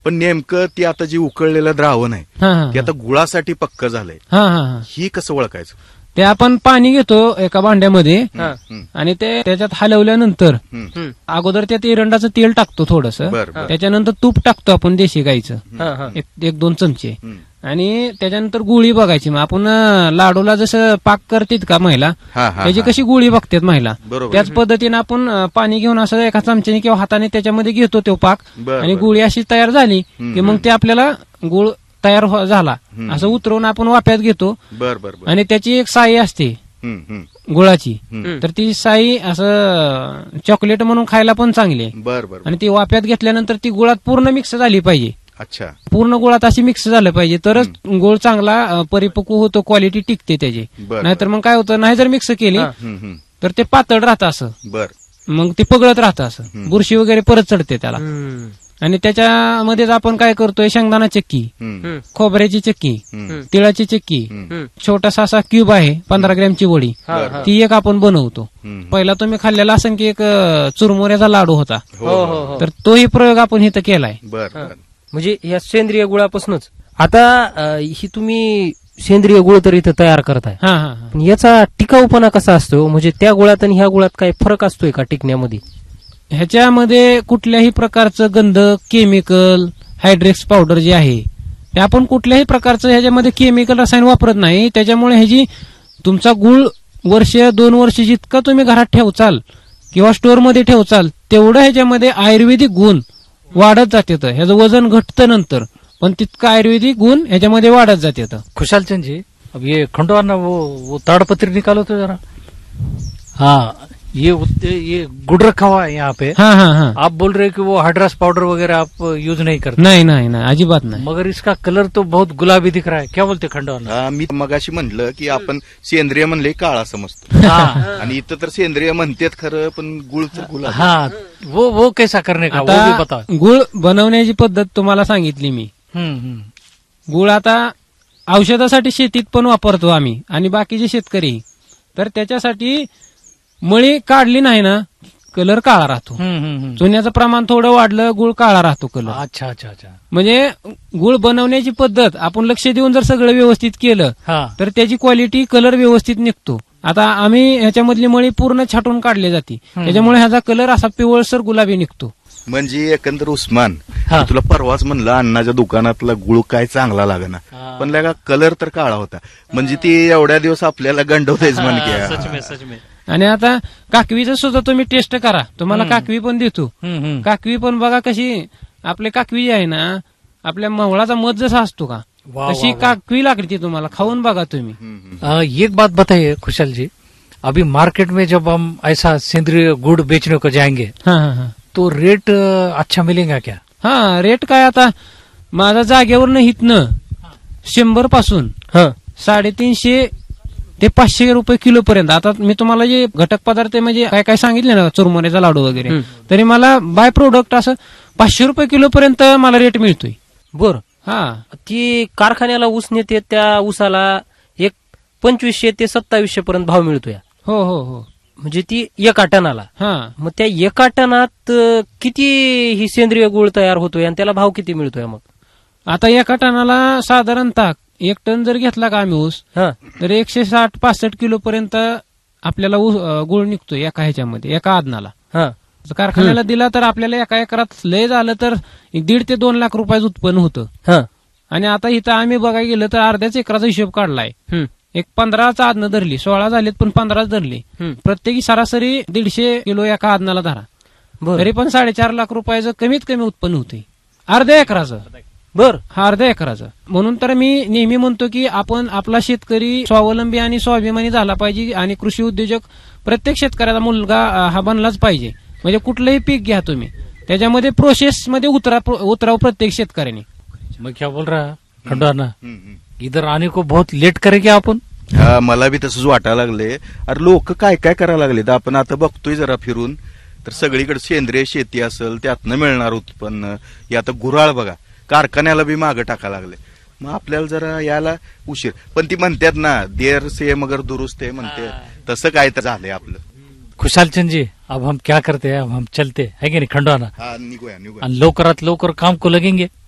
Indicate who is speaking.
Speaker 1: पण नेमकं ती आता जी उकळलेलं द्रावण आहे ते आता गुळासाठी पक्क झालंय. ही कसं ओळखायचं?
Speaker 2: ते आपण पाणी घेतो एका भांड्यामध्ये आणि ते त्याच्यात हलवल्यानंतर अगोदर त्यात एरंडाचं तेल टाकतो थोडस, त्याच्यानंतर तूप टाकतो आपण देशी गाईचं 1-2 चमचे, आणि त्याच्यानंतर गुळी बघायची. मग आपण लाडूला जसं पाक करतात का महिला, त्याची कशी गुळी बघतात महिला, त्याच पद्धतीने आपण पाणी घेऊन असं एका चमच्याने किंवा हाताने त्याच्यामध्ये घेतो तो पाक, आणि गुळी अशी तयार झाली की मग ते आपल्याला गुळ तयार झाला असं उतरवून आपण वाफ्यात घेतो. आणि त्याची एक साई असते गुळाची, तर ती साई असं चॉकलेट म्हणून खायला पण चांगली आहे. आणि ती वाफ्यात घेतल्यानंतर ती गुळात पूर्ण मिक्स झाली पाहिजे.
Speaker 1: अच्छा,
Speaker 2: पूर्ण गुळात अशी मिक्स झालं पाहिजे तरच गुळ चांगला परिपक्व होतो, क्वालिटी टिकते त्याची. नाहीतर मग काय होतं, नाही जर मिक्स केली तर ते पातळ राहतं असं, मग ते पगळत राहतं असं, बुरशी वगैरे परत चढते त्याला. आणि त्याच्यामध्येच आपण काय करतोय, शेंगदाणा चक्की, खोबऱ्याची चक्की, तिळाची चक्की, छोटासा असा क्यूब आहे 15 ग्रॅमची वडी, ती एक आपण बनवतो. पहिला तुम्ही खाल्लेला असेल की एक चुरमुऱ्याचा लाडू होता, तर तोही प्रयोग आपण इथं केलाय.
Speaker 3: म्हणजे या सेंद्रिय गुळापासूनच. आता ही तुम्ही सेंद्रिय गुळ तर इथं तयार करताय, पण याचा टिकाऊपणा कसा असतो? म्हणजे त्या गुळात आणि ह्या गुळात काही फरक असतोय का टिकण्यामध्ये?
Speaker 2: ह्याच्यामध्ये कुठल्याही प्रकारचं गंधक, केमिकल, हायड्रेक्स पावडर जे आहे ते आपण कुठल्याही प्रकारचं ह्याच्यामध्ये केमिकल रसायन वापरत नाही. त्याच्यामुळे ह्याची तुमचा गुळ 1-2 वर्ष जितका तुम्ही घरात ठेवचाल किंवा स्टोअरमध्ये ठेवचाल तेवढं ह्याच्यामध्ये आयुर्वेदिक गुण वाढत जाते. ह्याचं वजन घटतं नंतर, पण तितकं आयुर्वेदिक गुण ह्याच्यामध्ये वाढत जाते.
Speaker 4: खुशाल चंद जी, अब ये खंडवा वो ताड़पत्री निकालो तो जरा. हाँ, ये गुड़ रखा हुआ है यहाँ पे.
Speaker 2: हाँ.
Speaker 4: आप बोल रहे कि वो हाइड्रस पाउडर वगैरह आप यूज नहीं करते?
Speaker 2: नहीं, अजिबात नाही.
Speaker 4: मगर इसका कलर तो बहुत गुलाबी दिख रहा है, क्या बोलते खंडवा?
Speaker 1: मी मगाशी म्हणलं की आपण सेंद्रिय म्हणले काळा समजतो, आणि इथं तर सेंद्रिय म्हणतात खरं, पण गुळ तर गुलाबी.
Speaker 4: हाँ, वो कैसा करने का, वो भी बताओ.
Speaker 2: गुळ बनवण्याची पद्धत तुम्हाला सांगितली मी. गुळ आता औषधासाठी शेतीत पण वापरतो आम्ही आणि बाकीचे शेतकरी, तर त्याच्यासाठी मळी काढली नाही ना कलर काळा राहतो. चुन्याचं प्रमाण थोडं वाढलं, गुळ काळा राहतो कलर.
Speaker 4: अच्छा.
Speaker 2: म्हणजे गुळ बनवण्याची पद्धत आपण लक्ष देऊन जर सगळं व्यवस्थित केलं तर त्याची क्वालिटी, कलर व्यवस्थित निघतो. आता आम्ही ह्याच्यामधली मळी पूर्ण छाटून काढली जाते, त्याच्यामुळे ह्याचा कलर असा पिवळसर गुलाबी निघतो.
Speaker 1: म्हणजे एकंदर उस्मान, तुला परवाच म्हणलं अण्णाच्या दुकानातला गुळ काय चांगला लागना, पण लगा कलर तर काळा होता. म्हणजे ती एवढ्या दिवस आपल्याला गंडवतेच म्हणजे.
Speaker 2: आणि आता काकवीचं सुद्धा तुम्ही टेस्ट करा, तुम्हाला काकवी पण देतो. काकवी पण बघा कशी, आपली काकवी आहे ना, आपल्या मवळाचा मध जसा असतो का तशी काकवी लागते, तुम्हाला खाऊन बघा तुम्ही.
Speaker 4: एक बात बताइए खुशाल जी, अभी मार्केट में जब हम ऐसा सेंद्रिय गुड़ बेचने को जाएंगे तो रेट अच्छा मिलेगा क्या?
Speaker 2: हाँ, रेट काय आता माझा जागेवर हितनं 100 पासून 350 ते 500 रुपये किलो पर्यंत. आता मी तुम्हाला जे घटक पदार्थ म्हणजे काय काय सांगितले ना, चुरमुऱ्याचा लाडू वगैरे, तरी मला बाय प्रोडक्ट असं 500 रुपये किलो पर्यंत मला रेट मिळतोय.
Speaker 3: बर. हा, ती कारखान्याला ऊस नेते, त्या ऊसाला एक 2500 ते 2700 पर्यंत भाव मिळतोय.
Speaker 2: हो.
Speaker 3: म्हणजे ती एका टनाला. मग त्या एका टनात किती ही सेंद्रिय गुळ तयार होतोय आणि त्याला भाव किती मिळतोय? मग
Speaker 2: आता एका टनाला साधारणतः 1 टन जर घेतला का आम्ही ऊस, तर 160-65 किलो पर्यंत आपल्याला गुळ निघतोय एका ह्याच्यामध्ये, एका आदनाला. कारखान्याला दिला तर आपल्याला एका एकरात लय झालं तर 1.5 ते 2 लाख रुपयाचं उत्पन्न होतं. आणि आता इथं आम्ही बघायला गेलं तर अर्ध्याच एकराचा हिशोब काढलाय. एक 15चा आदनं धरली, 16 झालेत पण 15 धरली, प्रत्येकी सरासरी 150 किलो एका आदनाला धरा, तरी पण 4.5 लाख रुपयाचं कमीत कमी उत्पन्न होते अर्ध्या एकराचं. हा, अर्ध्या एकराचं. म्हणून तर मी नेहमी म्हणतो की आपण आपला शेतकरी स्वावलंबी आणि स्वाभिमानी झाला पाहिजे, आणि कृषी उद्योजक प्रत्येक शेतकऱ्याचा मुलगा हा बनलाच पाहिजे. म्हणजे कुठलंही पीक घ्या तुम्ही, त्याच्यामध्ये प्रोसेस मध्ये उतराव प्रत्येक शेतकऱ्याने.
Speaker 4: मग क्या बोल रहा खंडवाना, इधर आने को बहुत लेट करेंगे आपण?
Speaker 1: हा, मला बी तसंच वाटायला लागले. अरे लोक काय काय करायला लागलेत, आपण आता बघतोय जरा फिरून, तर सगळीकडे सेंद्रिय शेती असेल, त्यातनं मिळणार उत्पन्न, हे आता गुऱ्हाळ बघा कारखान्याला बी मागं टाकायला लागले. मग आपल्याला जरा यायला उशीर, पण ती म्हणतात ना, देर से मगर दुरुस्त आहे म्हणते, तसं काय तर झालंय आपलं.
Speaker 4: खुशाल चंद जी, अब हम क्या करते हैं, अब हम चलते है की नाही खंडवाना,
Speaker 1: निघूया
Speaker 4: लवकरात लवकर काम को लगेंगे.